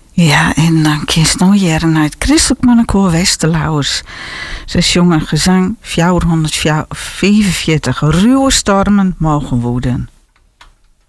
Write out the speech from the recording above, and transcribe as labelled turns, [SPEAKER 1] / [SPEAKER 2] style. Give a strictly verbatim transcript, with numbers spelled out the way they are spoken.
[SPEAKER 1] Ja, en dan kies nog jaren uit het Christelijk Mannenkoor Westerlauwers. Ze zongen gezang vierhonderdvijfenveertig ruwe stormen mogen woeden.